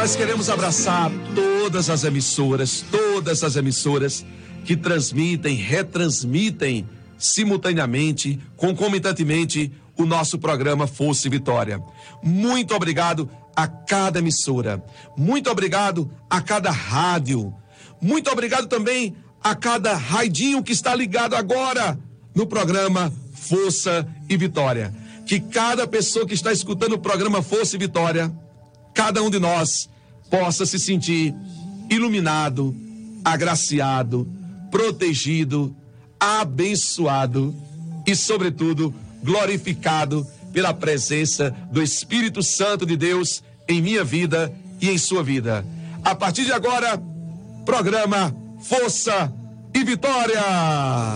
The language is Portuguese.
nós queremos abraçar todas as emissoras que transmitem, retransmitem simultaneamente, concomitantemente, o nosso programa Força e Vitória. Muito obrigado a cada emissora, muito obrigado a cada rádio, muito obrigado também a cada raidinho que está ligado agora no programa Força e Vitória. Que cada pessoa que está escutando o programa Força e Vitória, cada um de nós possa se sentir iluminado, agraciado, protegido, abençoado e, sobretudo, glorificado pela presença do Espírito Santo de Deus em minha vida e em sua vida. A partir de agora, programa Força e Vitória.